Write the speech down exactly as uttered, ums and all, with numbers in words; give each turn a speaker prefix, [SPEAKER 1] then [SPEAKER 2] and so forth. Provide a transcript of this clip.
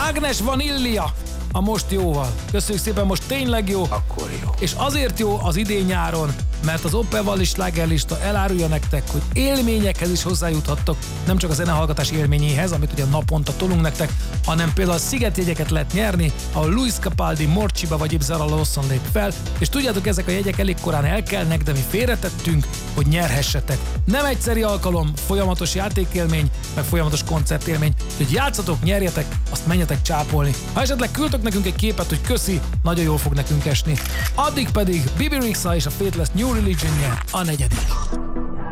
[SPEAKER 1] Agnes Vanillia a most jóval. Köszönjük szépen, most tényleg jó.
[SPEAKER 2] Akkor jó.
[SPEAKER 1] És azért jó az idén nyáron, mert az Oppenvalli slágerlista elárulja nektek, hogy élményekhez is hozzájuthattok, nem csak a zenehallgatás élményéhez, amit ugye naponta tolunk nektek, hanem például szigetjegyeket lehet nyerni, ahol Luis Capaldi, Morcsiba vagy épp Zara Lawson lép fel, és tudjátok, ezek a jegyek elég korán elkelnek, de mi félretettünk, hogy nyerhessetek. Nem egyszeri alkalom, folyamatos játékélmény, meg folyamatos koncertélmény, hogy játszatok, nyerjetek, azt menjetek csápolni. Ha esetleg küldtök nekünk egy képet, hogy köszi, nagyon jól fog nekünk esni. Addig pedig Bibi Rexha és a Faithless New Religion-je a negyedik.